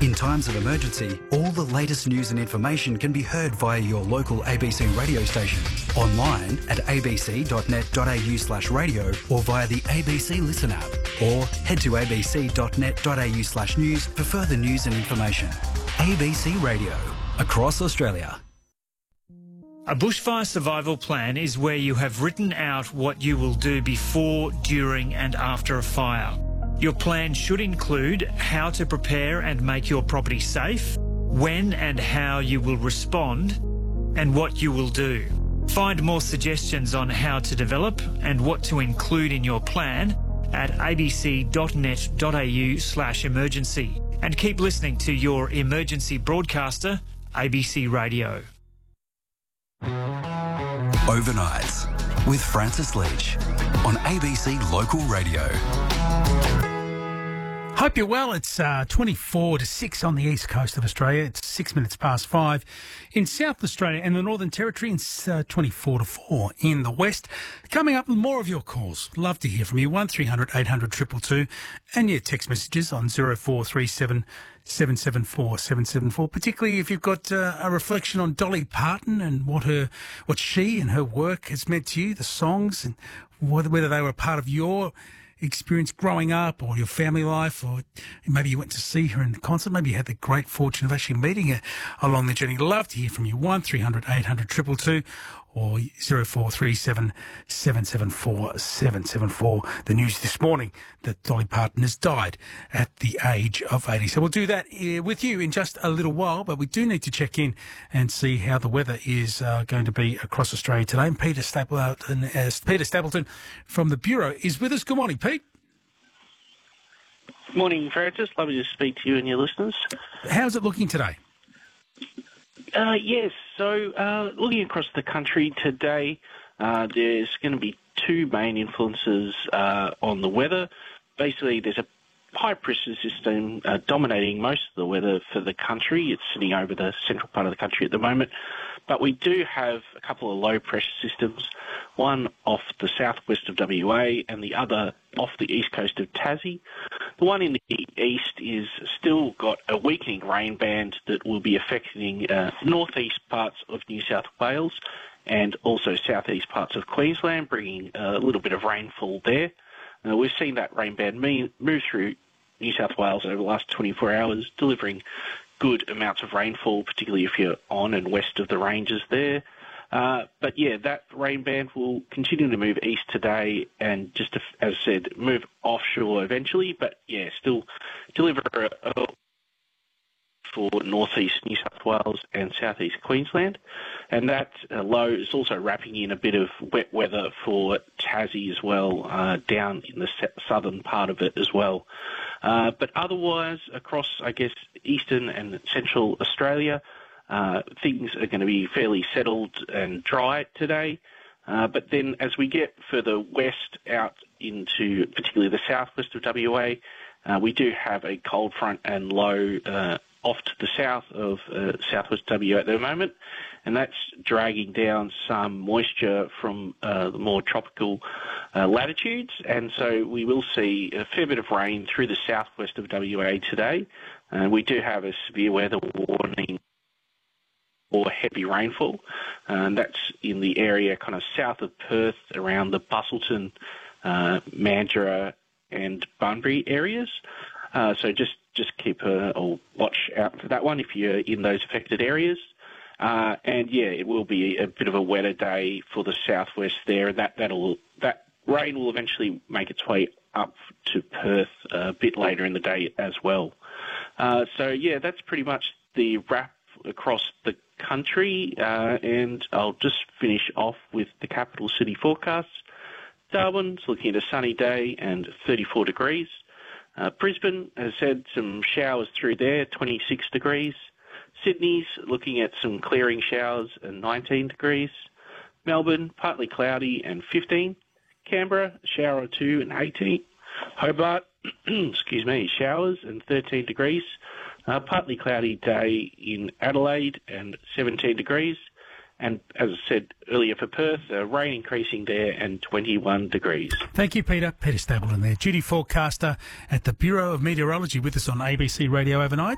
In times of emergency, all the latest news and information can be heard via your local ABC radio station, online at abc.net.au/radio or via the ABC Listen app, or head to abc.net.au/news for further news and information. ABC Radio, across Australia. A bushfire survival plan is where you have written out what you will do before, during and after a fire. Your plan should include how to prepare and make your property safe, when and how you will respond, and what you will do. Find more suggestions on how to develop and what to include in your plan at abc.net.au/emergency. And keep listening to your emergency broadcaster, ABC Radio. Overnights with Francis Leach on ABC Local Radio. Hope you're well. It's 24 to 6 on the east coast of Australia. It's 6 minutes past 5 in South Australia and the Northern Territory. It's 24 to 4 in the west. Coming up with more of your calls. Love to hear from you. 1300 800 222 and your text messages on 0437 774 774. Particularly if you've got a reflection on Dolly Parton and what she and her work has meant to you, the songs, and whether they were a part of your experience growing up or your family life, or maybe you went to see her in the concert. Maybe you had the great fortune of actually meeting her along the journey. Love to hear from you. 1300 800 222 or 0437 774 774. The news this morning that Dolly Parton has died at the age of 80. So we'll do that with you in just a little while, but we do need to check in and see how the weather is going to be across Australia today. And Peter Stapleton from the Bureau is with us. Good morning, Pete. Morning, Francis. Lovely to speak to you and your listeners. How's it looking today? Yes, so looking across the country today, there's going to be two main influences on the weather. Basically, there's a high pressure system dominating most of the weather for the country. It's sitting over the central part of the country at the moment. But we do have a couple of low pressure systems, one off the southwest of WA and the other off the east coast of Tassie. The one in the east is still got a weakening rain band that will be affecting northeast parts of New South Wales and also southeast parts of Queensland, bringing a little bit of rainfall there. We've seen that rain band move through New South Wales over the last 24 hours, delivering good amounts of rainfall, particularly if you're on and west of the ranges there. But yeah, that rain band will continue to move east today and just, as I said, move offshore eventually. But yeah, still deliver for northeast New South Wales and southeast Queensland. And that low is also wrapping in a bit of wet weather for Tassie as well, down in the southern part of it as well. But otherwise, across, I guess, eastern and central Australia, things are going to be fairly settled and dry today. But then as we get further west out into particularly the southwest of WA, we do have a cold front and low off to the south of southwest WA at the moment, and that's dragging down some moisture from the more tropical latitudes, and so we will see a fair bit of rain through the southwest of WA today. We do have a severe weather warning or heavy rainfall, and that's in the area kind of south of Perth, around the Busselton, Mandurah and Bunbury areas. So just keep a watch out for that one if you're in those affected areas. And yeah, it will be a bit of a wetter day for the southwest there, and that rain will eventually make its way up to Perth a bit later in the day as well. So yeah, that's pretty much the wrap across the country, and I'll just finish off with the capital city forecasts. Darwin's looking at a sunny day and 34 degrees. Brisbane has had some showers through there, 26 degrees. Sydney's looking at some clearing showers and 19 degrees. Melbourne, partly cloudy and 15. Canberra, a shower or two and 18. Hobart, showers and 13 degrees. Partly cloudy day in Adelaide and 17 degrees. And as I said earlier for Perth, rain increasing there and 21 degrees. Thank you, Peter. Peter Stapleton there, duty forecaster at the Bureau of Meteorology, with us on ABC Radio overnight.